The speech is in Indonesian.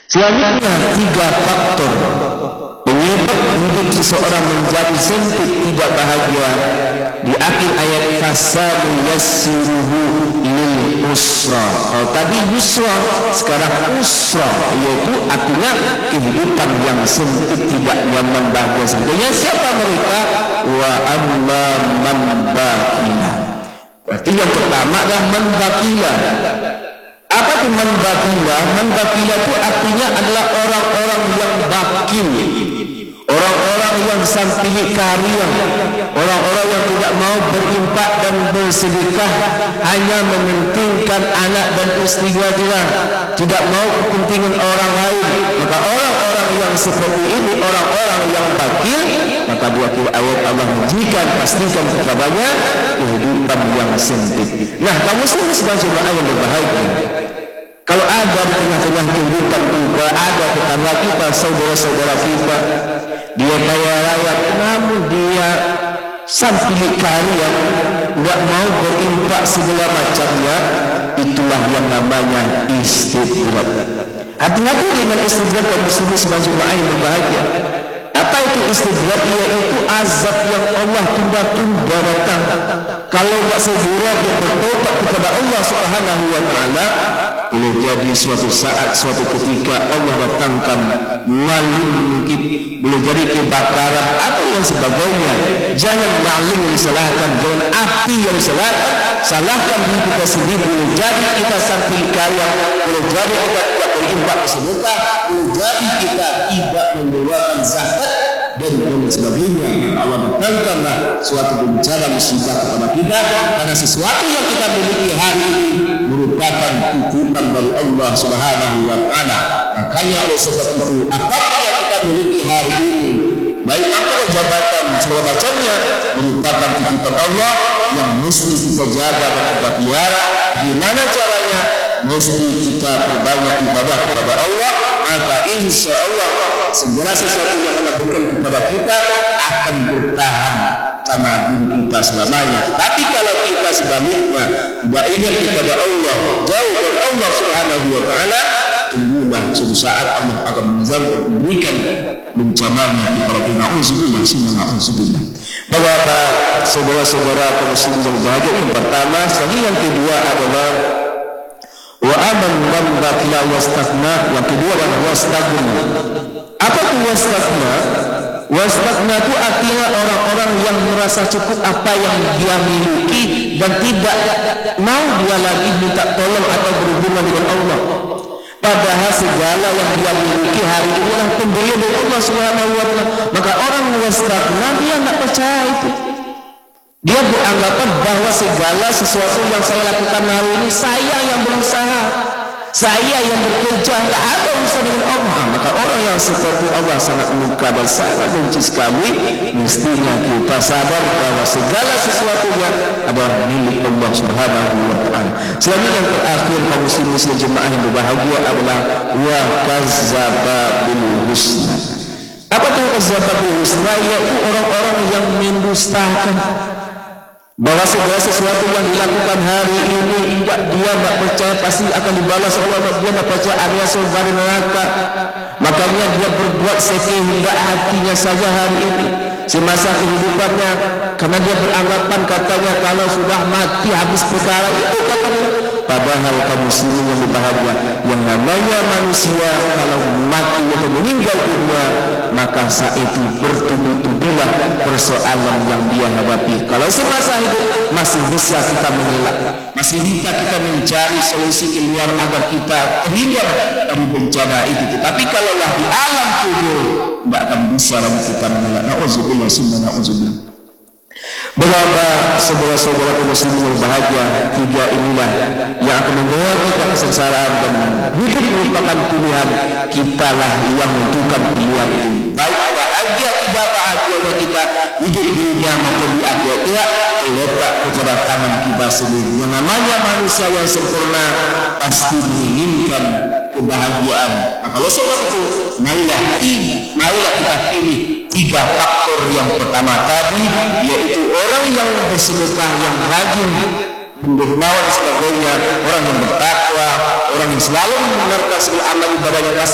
Selanjutnya 3 faktor penyebab hidup seseorang menjadi sempit, tidak bahagia. Di akhir ayat fasabu yassiruhu lil usra. Kalau tadi yusra, sekarang usra, yaitu artinya kehidupan yang sempit, tidak nyaman, bahagia. Sebenarnya siapa mereka? Wa amma man bakila. Berarti yang pertama adalah man bakila. Apa itu man bakila? Man bakila itu artinya adalah orang-orang yang bakil, orang-orang yang sampih karya, orang-orang yang tidak mau berinfak dan bersedekah, hanya mementingkan anak dan istrinya dia, tidak mau kepentingan orang lain. Maka orang-orang yang seperti ini, orang-orang yang bakil, maka buat ayat Allah menjikan, pastikan kepadanya kehidupan yang sempit. Nah, kamu semua sedang jemaah yang berbahagia. Kalau ada di tengah-tengah kehidupan kita, ada tetangga kita, saudara-saudara kita, dia kaya raya, namun dia sampih karya, tidak mau berinfak segala macamnya, itulah yang namanya istidraj. Hati-hati dengan istidraj kaum muslimin sebagai jemaah yang berbahagia. Apa itu istidraj? Yaitu azab yang Allah tunda-tunda datang. Kalau tidak segera dia bertobat kepada Allah Subhanahu wa Ta'ala, boleh jadi suatu saat, suatu ketika Allah datangkan maling, mungkin boleh jadi kebakaran atau yang sebagainya. Jangan maling yang disalahkan, jangan api yang disalahkan, salahkan diri kita sendiri. Boleh jadi kita sampai kaya, boleh jadi kita tidak berinfak sedekah, boleh jadi kita tidak mengeluarkan zakat dan sebagainya. Allah datangkanlah suatu bencana musibah kepada kita, karena sesuatu yang kita miliki hari ini merupakan titipan dari Allah Subhanahu wa Ta'ala. Makanya oleh sebab itu, apapun yang kita miliki hari ini, baik apa jabatan segala macamnya, merupakan titipan Allah yang mesti kita jaga dan kita pelihara. Gimana caranya? Mesti kita perbanyak ibadah kepada Allah, maka insya Allah segala sesuatu yang Allah berikan kepada kita akan bertahan sama diri kita selamanya. Tapi kalau kita sebaliknya tidak ingat kepada Allah, jauh dari Allah Subhanahu wa Ta'ala, tunggulah suatu saat Allah akan memberikan bencananya kepada kita. Na'udzubillah, na'udzubillah. Bapak, saudara-saudara kaum muslimin yang berbahagia, yang pertama, yang kedua adalah wa aman man bakila wastaghna, yang kedua adalah wastaghna. Apa itu wastaghna? Wastaghna itu artinya orang-orang yang merasa cukup apa yang dia miliki dan tidak mau dia lagi minta tolong atau berhubungan dengan Allah. Padahal segala yang dia miliki hari ini adalah pemberian dari Allah Subhanahu wa Ta'ala. Maka orang wastaghna dia tidak percaya itu. Dia beranggapan bahwa segala sesuatu yang saya lakukan hari ini, saya yang berusaha, saya yang bekerja, tidak ada urusan dengan Allah. Maka orang yang seperti Allah sangat murka dan sangat benci sekali, mestinya kita sadar bahwa segala sesuatunya adalah milik Allah Subhanahu wa Ta'ala. Selanjutnya yang terakhir, kaum muslimin jemaah yang berbahagia adalah wa kazzaba bil husna. Apa itu kazzaba bil husna? Yaitu orang-orang yang mendustakan bahwa segala sesuatu yang dilakukan hari ini, dia tidak percaya pasti akan dibalas Allah, dia tidak percaya ada surga dan neraka. Makanya dia berbuat sehingga hatinya saja hari ini, semasa kehidupannya, karena dia beranggapan katanya kalau sudah mati habis perkara itu katanya. Padahal kaum muslimin yang berbahagia, yang namanya manusia kalau mati atau meninggal dunia, maka saat itu bertubi-tubilah persoalan yang dia hadapi. Kalau semasa hidup masih bisa kita mengelak, masih bisa kita mencari solusi keluar agar kita terhindar dari bencana itu. Tapi kalau di alam kubur tidak akan bisa lagi kita mengelak. Na'udzubillah, na'udzubillah. Berapa saudara-saudara kaum muslimin yang bahagia, tiga inilah yang akan membawa kita kesengsaraan, dan hidup merupakan pilihan, kitalah yang menentukan pilihan itu. Baik bahagia tidak bahagianya kita hidup di dunia maupun di akhirat, terletak kepada tangan kita sendiri. Yang namanya manusia yang sempurna pasti menginginkan kebahagiaan. Nah, kalau sebab itu, marilah kita pilih tiga faktor yang pertama tadi, yaitu orang yang bersedekah, yang rajin, berdermawan dan sebagainya, orang yang bertakwa, orang yang selalu mengerti segala amal ibadahnya,